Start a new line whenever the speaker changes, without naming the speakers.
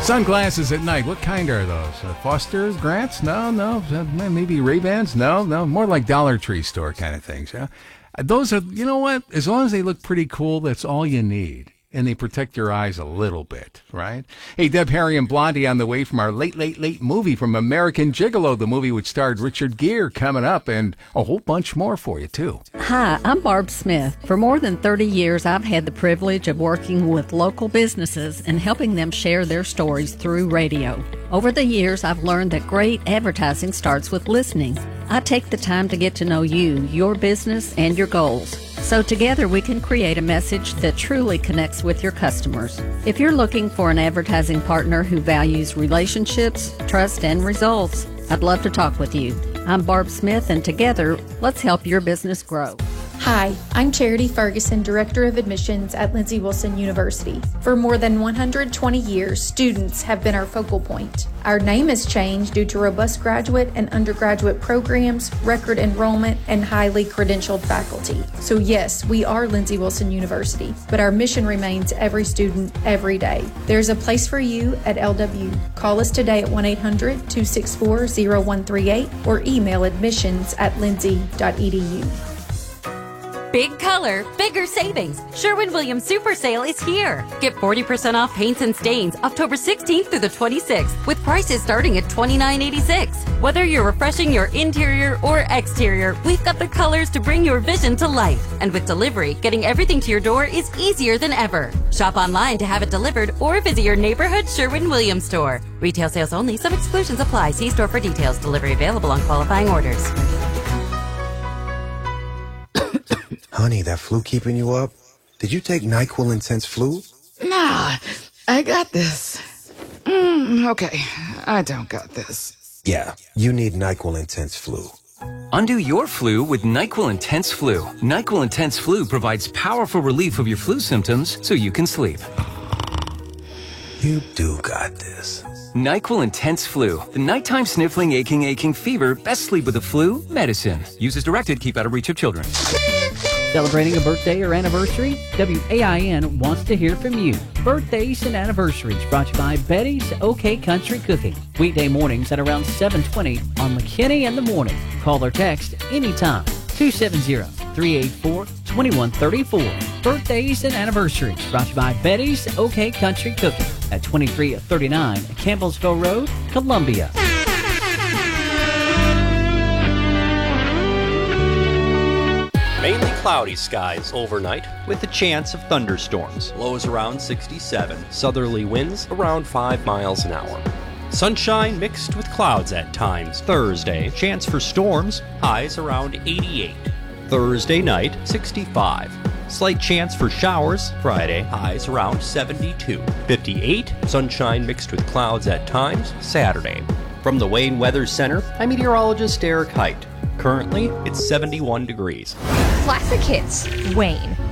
Sunglasses at night. What kind are those? Foster's, Grants? No. Maybe Ray-Bans? No. More like Dollar Tree store kind of things. Yeah. Those are, you know what? As long as they look pretty cool, that's all you need. And they protect your eyes a little bit, right? Hey, Deb, Harry, and Blondie on the way from our late movie from American Gigolo, the movie which starred Richard Gere, coming up, and a whole bunch more for you, too.
Hi, I'm Barb Smith. For more than 30 years, I've had the privilege of working with local businesses and helping them share their stories through radio. Over the years, I've learned that great advertising starts with listening. I take the time to get to know you, your business, and your goals. So together we can create a message that truly connects with your customers. If you're looking for an advertising partner who values relationships, trust, and results, I'd love to talk with you. I'm Barb Smith, and together, let's help your business grow.
Hi, I'm Charity Ferguson, Director of Admissions at Lindsey Wilson University. For more than 120 years, students have been our focal point. Our name has changed due to robust graduate and undergraduate programs, record enrollment, and highly credentialed faculty. So yes, we are Lindsey Wilson University, but our mission remains every student, every day. There's a place for you at LW. Call us today at 1-800-264-0138 or email admissions@lindsey.edu.
Big color, bigger savings. Sherwin-Williams Super Sale is here. Get 40% off paints and stains October 16th through the 26th with prices starting at $29.86. Whether you're refreshing your interior or exterior, we've got the colors to bring your vision to life. And with delivery, getting everything to your door is easier than ever. Shop online to have it delivered or visit your neighborhood Sherwin-Williams store. Retail sales only. Some exclusions apply. See store for details. Delivery available on qualifying orders.
Honey, that flu keeping you up? Did you take NyQuil Intense Flu?
Nah, I got this. Okay, I don't got this.
Yeah, you need NyQuil Intense Flu.
Undo your flu with NyQuil Intense Flu. NyQuil Intense Flu provides powerful relief of your flu symptoms so you can sleep.
You do got this.
NyQuil Intense Flu. The nighttime sniffling, aching fever. Best sleep with the flu medicine. Use as directed. Keep out of reach of children.
Celebrating a birthday or anniversary? WAIN wants to hear from you. Birthdays and anniversaries brought to you by Betty's OK Country Cooking. Weekday mornings at around 7:20 on McKinney in the Morning. Call or text anytime. 270-384-2134. Birthdays and anniversaries brought to you by Betty's OK Country Cooking at 2339 Campbellsville Road, Columbia.
Mainly cloudy skies overnight with a chance of thunderstorms. Lows around 67. Southerly winds around 5 miles an hour. Sunshine mixed with clouds at times. Thursday, chance for storms. Highs around 88. Thursday night, 65. Slight chance for showers. Friday, highs around 72. 58. Sunshine mixed with clouds at times. Saturday. From the Wayne Weather Center, I'm meteorologist Eric Height. Currently, it's 71 degrees.
Classic hits, Wayne.